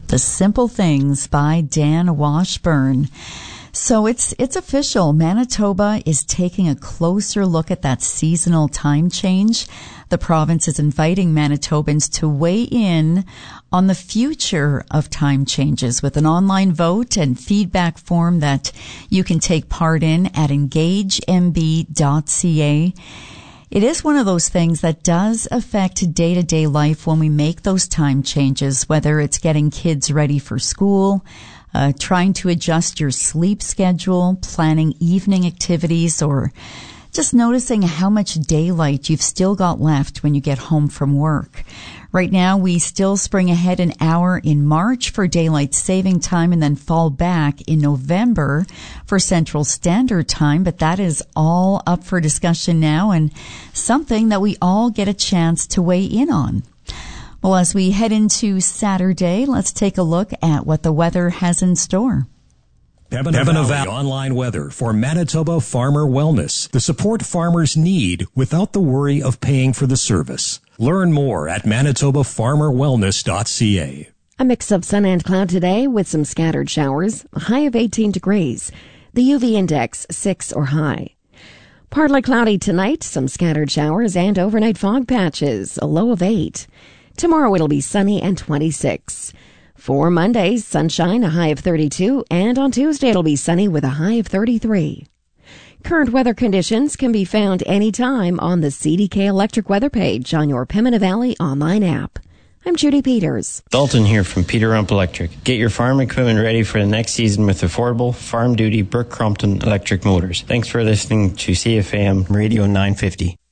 The Simple Things by Dan Washburn. So it's official. Manitoba is taking a closer look at that seasonal time change. The province is inviting Manitobans to weigh in on the future of time changes with an online vote and feedback form that you can take part in at engagemb.ca. It is one of those things that does affect day-to-day life when we make those time changes, whether it's getting kids ready for school, trying to adjust your sleep schedule, planning evening activities, or just noticing how much daylight you've still got left when you get home from work. Right now, we still spring ahead an hour in March for daylight saving time and then fall back in November for Central Standard Time, but that is all up for discussion now and something that we all get a chance to weigh in on. Well, as we head into Saturday, let's take a look at what the weather has in store. Pembina Valley online weather for Manitoba Farmer Wellness. The support farmers need without the worry of paying for the service. Learn more at manitobafarmerwellness.ca. A mix of sun and cloud today with some scattered showers, a high of 18 degrees. The UV index 6 or high. Partly cloudy tonight, some scattered showers and overnight fog patches, a low of 8. Tomorrow it'll be sunny and 26. For Monday, sunshine, a high of 32, and on Tuesday it'll be sunny with a high of 33. Current weather conditions can be found anytime on the CDK Electric weather page on your Pembina Valley online app. I'm Judy Peters. Dalton here from Peter Rump Electric. Get your farm equipment ready for the next season with affordable, farm-duty Burke Crompton electric motors. Thanks for listening to CFAM Radio 950.